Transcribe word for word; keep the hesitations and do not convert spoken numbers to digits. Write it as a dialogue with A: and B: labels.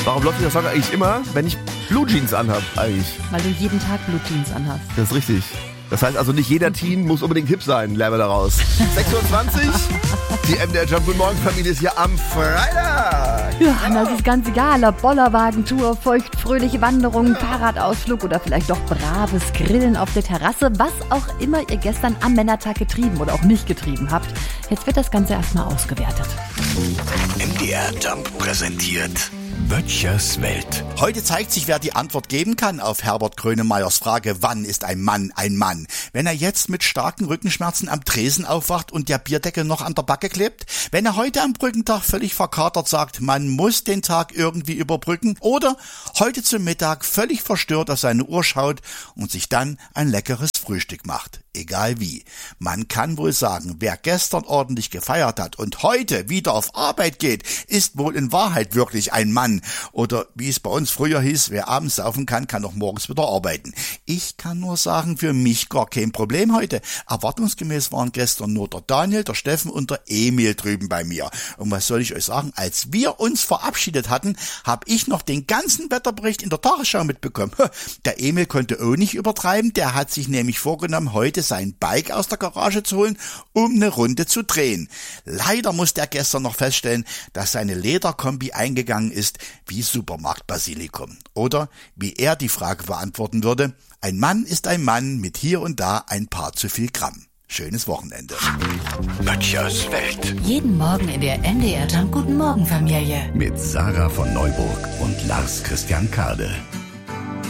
A: Warum läuft dieser Song eigentlich immer, wenn ich Blue Jeans anhab eigentlich?
B: Weil du jeden Tag Blue Jeans anhast.
A: Das ist richtig. Das heißt also, nicht jeder Teen muss unbedingt hip sein, lernen wir daraus. sechs Uhr zwanzig, die M D R Jump Guten Morgen Familie ist hier am Freitag.
B: Ja, das ist ganz egal, ob Bollerwagentour, feuchtfröhliche Wanderung, Fahrradausflug oder vielleicht doch braves Grillen auf der Terrasse. Was auch immer ihr gestern am Männertag getrieben oder auch nicht getrieben habt. Jetzt wird das Ganze erstmal ausgewertet.
C: M D R Jump präsentiert Böttchers Welt.
D: Heute zeigt sich, wer die Antwort geben kann auf Herbert Grönemeyers Frage, wann ist ein Mann ein Mann? Wenn er jetzt mit starken Rückenschmerzen am Tresen aufwacht und der Bierdeckel noch an der Backe klebt? Wenn er heute am Brückentag völlig verkatert sagt, man muss den Tag irgendwie überbrücken? Oder heute zum Mittag völlig verstört auf seine Uhr schaut und sich dann ein leckeres Frühstück macht? Egal wie. Man kann wohl sagen, wer gestern ordentlich gefeiert hat und heute wieder auf Arbeit geht, ist wohl in Wahrheit wirklich ein Mann. Oder wie es bei uns früher hieß, wer abends saufen kann, kann auch morgens wieder arbeiten. Ich kann nur sagen, für mich gar kein Problem heute. Erwartungsgemäß waren gestern nur der Daniel, der Steffen und der Emil drüben bei mir. Und was soll ich euch sagen, als wir uns verabschiedet hatten, habe ich noch den ganzen Wetterbericht in der Tagesschau mitbekommen. Der Emil konnte auch nicht übertreiben, der hat sich nämlich vorgenommen, heute sein Bike aus der Garage zu holen, um eine Runde zu drehen. Leider musste er gestern noch feststellen, dass seine Lederkombi eingegangen ist wie Supermarktbasilikum. Oder wie er die Frage beantworten würde, ein Mann ist ein Mann mit hier und da ein paar zu viel Gramm. Schönes Wochenende.
C: Böttchers Welt.
E: Jeden Morgen in der M D R Jump Guten Morgen Familie.
C: Mit Sarah von Neuburg und Lars Christian Kade.